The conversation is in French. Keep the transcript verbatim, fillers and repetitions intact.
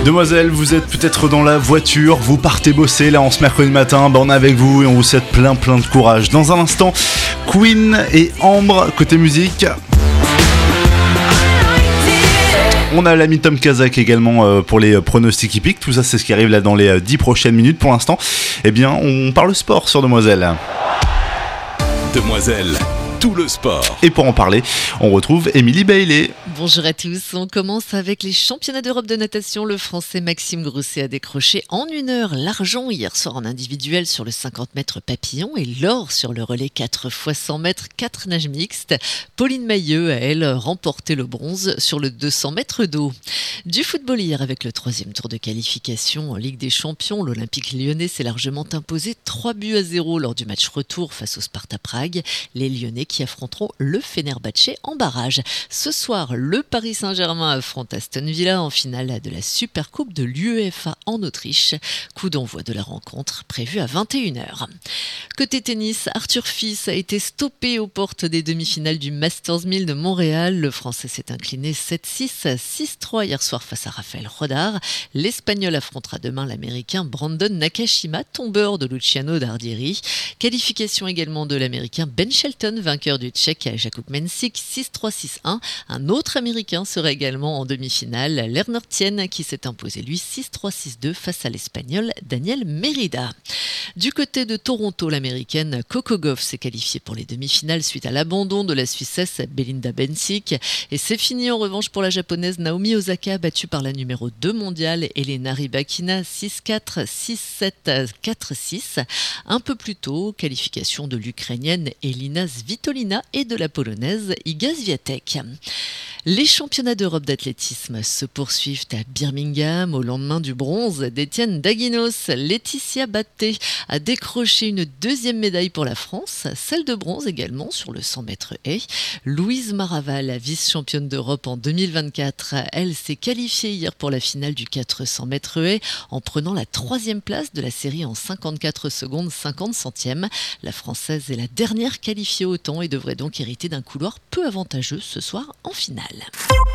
Demoiselles, vous êtes peut-être dans la voiture, vous partez bosser là en ce mercredi matin, bah on est avec vous et on vous souhaite plein plein de courage. Dans un instant, Queen et Ambre côté musique. On a l'ami Tom Kazak également euh, pour les pronostics hippiques. Tout ça, c'est ce qui arrive là dans les euh, dix prochaines minutes. Pour l'instant, eh bien, on parle sport sur Demoiselles. Demoiselles, tout le sport. Et pour en parler, on retrouve Émilie Bailey. Bonjour à tous, on commence avec les championnats d'Europe de natation. Le Français Maxime Grousset a décroché en une heure l'argent hier soir en individuel sur le cinquante mètres papillon et l'or sur le relais quatre fois cent mètres quatre nages mixtes. Pauline Mailleux a, elle, remporté le bronze sur le deux cents mètres d'eau. Du football hier avec le troisième tour de qualification en Ligue des Champions, l'Olympique lyonnais s'est largement imposé trois buts à zéro lors du match retour face au Sparta Prague. Les Lyonnais qui affronteront le Fenerbahçe en barrage. Ce soir, le Paris Saint-Germain affronte Aston Villa en finale de la Supercoupe de l'UEFA en Autriche. Coup d'envoi de la rencontre prévu à vingt et une heures. Côté tennis, Arthur Fils a été stoppé aux portes des demi-finales du Masters mille de Montréal. Le Français s'est incliné sept six, six trois hier soir face à Raphaël Rodar. L'Espagnol affrontera demain l'Américain Brandon Nakashima, tombeur de Luciano Dardieri. Qualification également de l'Américain Ben Shelton, vainqueur du Tchèque Jakub Mensik, six trois six un. Un autre Américain sera également en demi-finale, Lerner Tien, qui s'est imposé lui six trois six deux face à l'Espagnol Daniel Merida. Du côté de Toronto, l'Américaine Coco Gauff s'est qualifiée pour les demi-finales suite à l'abandon de la Suissesse Belinda Bencic. Et c'est fini en revanche pour la Japonaise Naomi Osaka, battue par la numéro deux mondiale Elena Rybakina six quatre, six sept, quatre six. Un peu plus tôt, qualification de l'Ukrainienne Elina Svitolina et de la Polonaise Iga Swiatek. Les championnats d'Europe d'athlétisme se poursuivent à Birmingham au lendemain du bronze d'Étienne Daguinos. Laetitia Batté a décroché une deuxième médaille pour la France, celle de bronze également sur le cent mètres haies. Louise Maraval, vice-championne d'Europe en deux mille vingt-quatre, elle s'est qualifiée hier pour la finale du quatre cents mètres haies en prenant la troisième place de la série en cinquante-quatre secondes cinquante centièmes. La Française est la dernière qualifiée au temps et devrait donc hériter d'un couloir peu avantageux ce soir en finale.